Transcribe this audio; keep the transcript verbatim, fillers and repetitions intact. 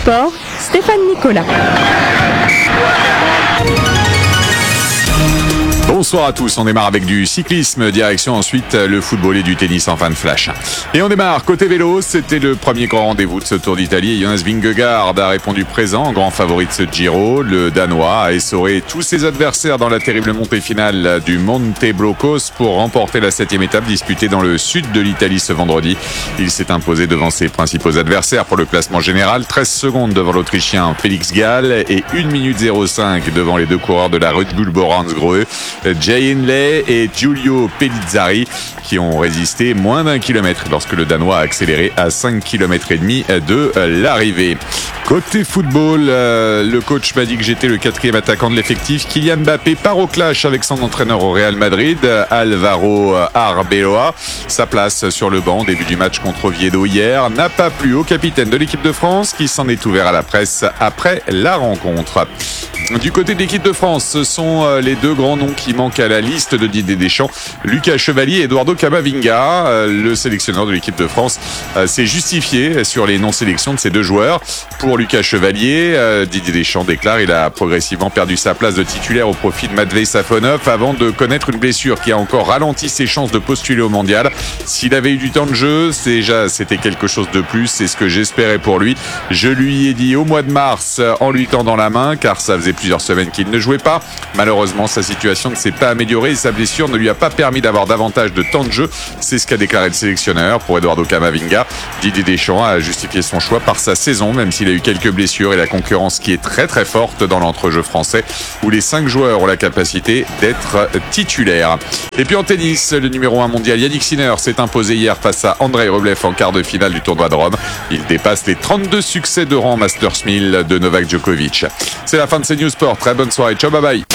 Sport, Stéphane Nicolas. Bonsoir à tous, on démarre avec du cyclisme, direction ensuite le football et du tennis en fin de flash. Et on démarre côté vélo, c'était le premier grand rendez-vous de ce Tour d'Italie. Jonas Vingegaard a répondu présent, grand favori de ce Giro. Le Danois a essoré tous ses adversaires dans la terrible montée finale du Monte Brocos pour remporter la septième étape disputée dans le sud de l'Italie ce vendredi. Il s'est imposé devant ses principaux adversaires pour le classement général, treize secondes devant l'Autrichien Felix Gall et une minute zéro cinq devant les deux coureurs de la Red Bull Borans-Grohe, Jay Hindley et Giulio Pellizzari, qui ont résisté moins d'un kilomètre lorsque le Danois a accéléré à cinq kilomètres et demi de l'arrivée. Côté football, euh, le coach m'a dit que j'étais le quatrième attaquant de l'effectif. Kylian Mbappé part au clash avec son entraîneur au Real Madrid, Alvaro Arbeloa. Sa place sur le banc, début du match contre Oviedo hier, n'a pas plu au capitaine de l'équipe de France qui s'en est ouvert à la presse après la rencontre. Du côté de l'équipe de France, ce sont les deux grands noms qui manquent à la liste de Didier Deschamps, Lucas Chevalier et Eduardo Camavinga. Le sélectionneur de l'équipe de France s'est justifié sur les non-sélections de ces deux joueurs. Pour Lucas Chevalier, Didier Deschamps déclare qu'il a progressivement perdu sa place de titulaire au profit de Matvei Safonov avant de connaître une blessure qui a encore ralenti ses chances de postuler au mondial. S'il avait eu du temps de jeu, déjà c'était quelque chose de plus, c'est ce que j'espérais pour lui. Je lui ai dit au mois de mars en lui tendant la main, car ça faisait plusieurs semaines qu'il ne jouait pas. Malheureusement, sa situation ne s'est pas améliorée et sa blessure ne lui a pas permis d'avoir davantage de temps de jeu. C'est ce qu'a déclaré le sélectionneur. Pour Eduardo Camavinga, Didier Deschamps a justifié son choix par sa saison, même s'il a eu quelques blessures et la concurrence qui est très très forte dans l'entrejeu français, où les cinq joueurs ont la capacité d'être titulaires. Et puis en tennis, le numéro un mondial Yannick Sinner s'est imposé hier face à Andrei Rublev en quart de finale du tournoi de Rome. Il dépasse les trente-deux succès de rang Masters mille de Novak Djokovic. C'est la fin de ces News Sport. Très bonne soirée. Ciao, bye bye.